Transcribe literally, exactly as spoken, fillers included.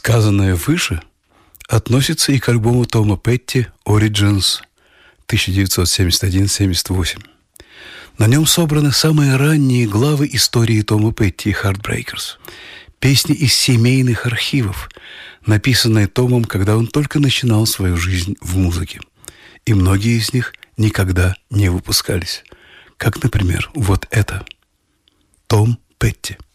Сказанное выше относится и к альбому Тома Петти «Origins» тысяча девятьсот семьдесят один — семьдесят восемь. На нем собраны самые ранние главы истории Тома Петти и Heartbreakers. Песни из семейных архивов, написанные Томом, когда он только начинал свою жизнь в музыке. И многие из них никогда не выпускались. Как, например, вот это. Том Петти.